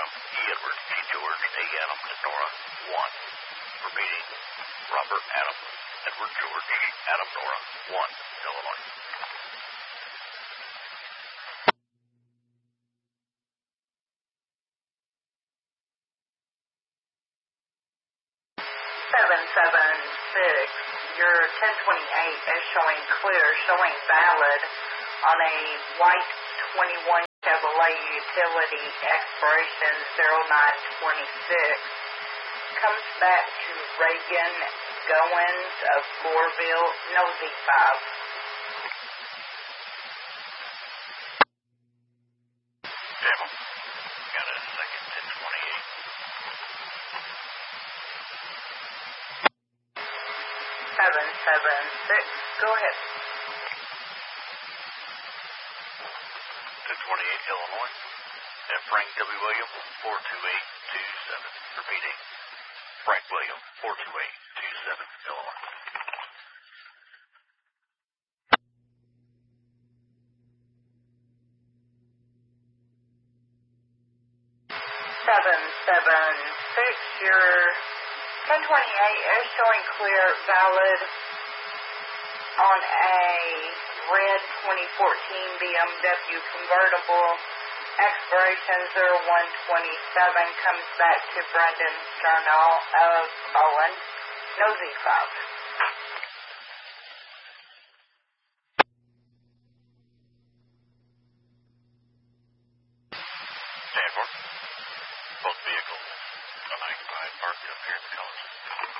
Adam, E. Edward, G. George, A. Adam, and Nora, 1. Repeating, Robert Adam, Edward George, Adam Nora, 1, Illinois. Your 1028 is showing clear, showing valid on a white 21 Chevrolet Utility, expiration 0926. Comes back to Reagan Goins of Goreville, Nosy 5. Demo. Got a second 1028. 776. Go ahead. 1028 Illinois. And Frank W. William, 42827. Repeating, Frank William, 42827, Illinois. 776. Your 1028 is showing clear, valid on a red 2014 BMW convertible. Expiration 0127. Comes back to Brendan Journal of Owen, Nosy 5. Stanford. Both vehicles, unoccupied, parked up here in the college.